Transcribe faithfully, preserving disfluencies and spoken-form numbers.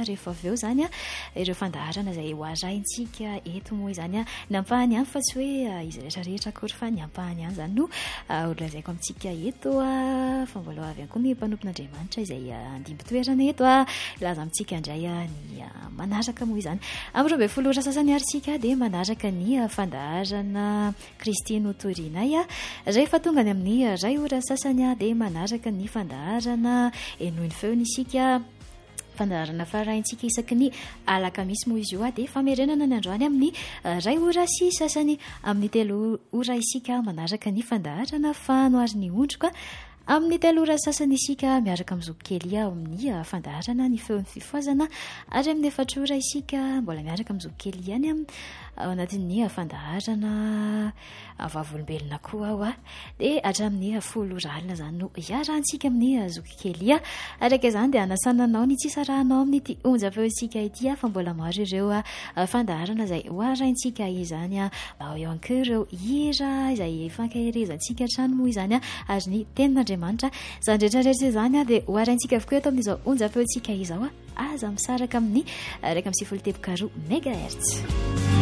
rehefa avy eo zany a ireo fandaharana izay hoaraintsika eto moa izany a nampahany ihany fa tsy hoe izy rehetrarehetra akory fa ny ampahany ihany zany no olazaiko amintsika eto a fa mbola avy ihany koa ny mpanompon'Andriamanitra izay andimby-toerana eto a ilaza amintsika indray a ny manaraka moa izany amin'ny roa ambin'ny folo ora sasany aritsika dia manaraka ny fandaharana Kristino Torinay a rehefa tonga any amin'ny ray ora sasany a dia manaraka ny fandaharana enoiny feony isika fandaharana faraintsika isaky ny alakamisy moa izy io a dia famerenana ny androany amin'ny ray ora sy sasany amin'ny telo ora isika manaraka ny fandaharana fanoariny ondroka amin'ny telo ora sasany isika miaraka amin'ny zokikely ao amin'ny fandaharana ny feon'ny fifoazana ary amin'ny efatra ora isika mbola miaraka amin'ny zokikely ihany ao anatin'ny fandaharana vavolombelona koa ao a dia hatramin'ny folo ora alina zany no hiarahantsika amin'ny zokikely a araka izany dia anasananao ny tsisa rahanao amin'ny ity onjam-peo isika ity a fa mbola maro ireo fandaharana izay hoaraintsika izany a ao ihany koa ireo hira izay fankahirezantsika trano moa izany a ary ny tenin'Andriamanitra izany rehetrarehetra izany a dia hoaraintsika avokoa eto amin'izao onjam-peo isika izao a aza misaraka amin'ny raika amby sivy folo teboka roa megahertz.